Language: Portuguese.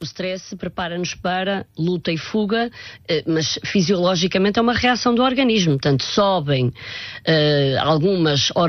stress prepara-nos para luta e fuga, mas fisiologicamente é uma reação do organismo. Portanto, sobem algumas